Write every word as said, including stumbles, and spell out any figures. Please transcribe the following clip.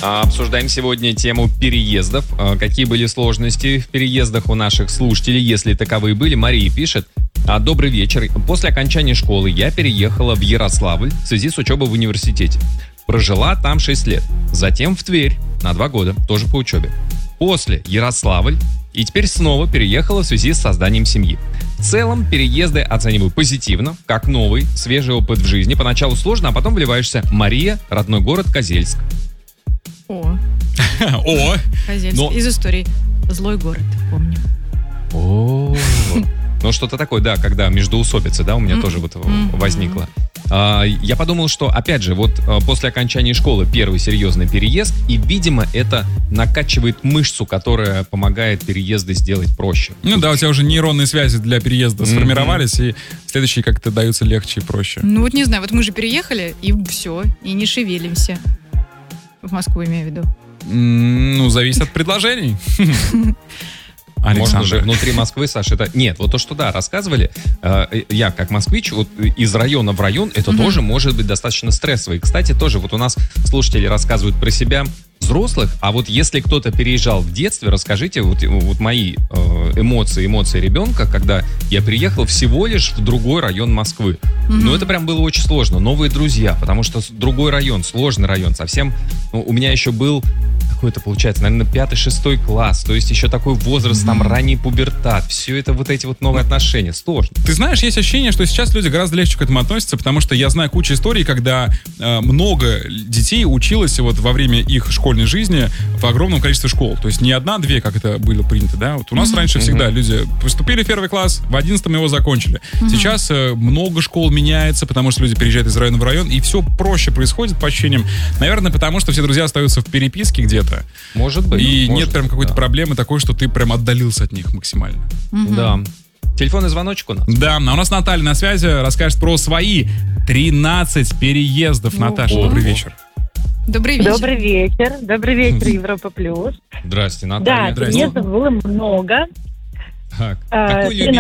Обсуждаем сегодня тему переездов. Какие были сложности в переездах у наших слушателей, если таковые были. Мария пишет. Добрый вечер. После окончания школы я переехала в Ярославль в связи с учебой в университете. Прожила там шесть лет. Затем в Тверь на два года, тоже по учебе. После Ярославль. И теперь снова переехала в связи с созданием семьи. В целом, переезды оцениваю позитивно, как новый, свежий опыт в жизни. Поначалу сложно, а потом вливаешься. Мария, родной город Козельск. О. О. Козельск. Но- Из истории. Злой город, помню. О. Ну, что-то такое, да, когда междоусобица, да, у меня тоже вот возникло. А, Я подумал, что, опять же, вот а, после окончания школы первый серьезный переезд, и, видимо, это накачивает мышцу, которая помогает переезды сделать проще. Ну да, у тебя уже нейронные связи для переезда Мгм. сформировались, и следующие как-то даются легче и проще. Ну вот не знаю, вот мы же переехали, и все, и не шевелимся. В Москву имею в виду. М, Ну, зависит от предложений. Можно же Александр. внутри Москвы, Саша, это... Нет, вот то, что, да, рассказывали, э, я как москвич, вот из района в район, это Мгм. тоже может быть достаточно стрессово. И, кстати, тоже вот у нас слушатели рассказывают про себя, взрослых, а вот если кто-то переезжал в детстве, расскажите вот, вот мои э, эмоции, эмоции ребенка, когда я приехал всего лишь в другой район Москвы. Мгм. Ну, это прям было очень сложно. Новые друзья, потому что с- другой район, сложный район, совсем... Ну, у меня еще был... Какой это получается, наверное, пятый-шестой класс, то есть еще такой возраст, там, ранний пубертат, все это вот эти вот новые отношения, сложно. Ты знаешь, есть ощущение, что сейчас люди гораздо легче к этому относятся, потому что я знаю кучу историй, когда э, много детей училось вот во время их школьной жизни в огромном количестве школ. То есть не одна-две, как это было принято, да? Вот у нас раньше всегда люди поступили в первый класс, в одиннадцатом его закончили. Сейчас э, много школ меняется, потому что люди переезжают из района в район, и все проще происходит по ощущениям. Наверное, потому что все друзья остаются в переписке где-то, Может быть. и может нет прям быть, какой-то да. проблемы такой, что ты прям отдалился от них максимально. Да. Телефонный звоночек у нас. Да, а у нас Наталья на связи, расскажет про свои тринадцать переездов. Ого. Наташа, добрый вечер. Добрый вечер. Добрый вечер. Добрый вечер, Европа Плюс. Здрасте, Да, Наталья. Здрасте. переездов было много. Так, Э, какой любимый?